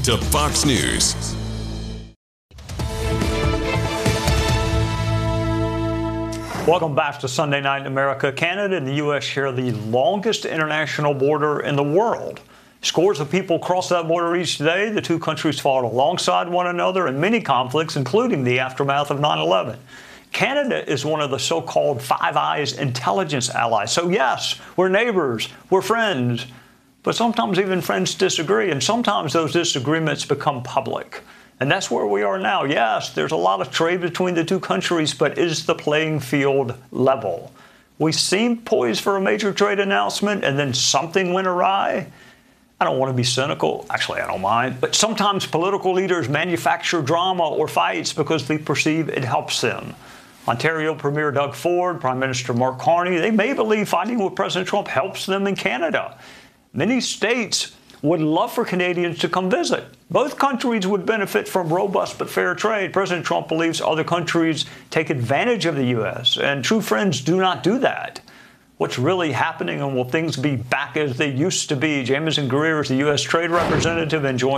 to Fox News. Welcome back to Sunday Night in America. Canada and the U.S. share the longest international border in the world. Scores of people cross that border each day. The two countries fought alongside one another in many conflicts, including the aftermath of 9/11. Canada is one of the so-called Five Eyes intelligence allies. So yes, we're neighbors, we're friends, but sometimes even friends disagree, and sometimes those disagreements become public. And that's where we are now. Yes, there's a lot of trade between the two countries, but is the playing field level? We seemed poised for a major trade announcement, and then something went awry. I don't want to be cynical. Actually, I don't mind. But sometimes political leaders manufacture drama or fights because they perceive it helps them. Ontario Premier Doug Ford, Prime Minister Mark Carney, they may believe fighting with President Trump helps them in Canada. Many states would love for Canadians to come visit. Both countries would benefit from robust but fair trade. President Trump believes other countries take advantage of the U.S., and true friends do not do that. What's really happening, and will things be back as they used to be? Jamison Greer is the U.S. Trade Representative and joins